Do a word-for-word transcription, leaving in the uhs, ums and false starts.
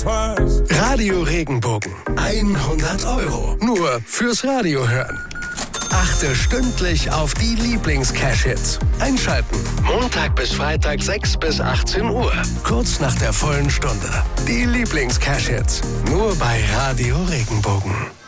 twice. Radio Regenbogen. hundert Euro. Nur fürs Radio hören. Achte stündlich auf die Lieblings-Cash-Hits. Einschalten. Montag bis Freitag sechs bis achtzehn Uhr. Kurz nach der vollen Stunde. Die Lieblings-Cash-Hits. Nur bei Radio Regenbogen.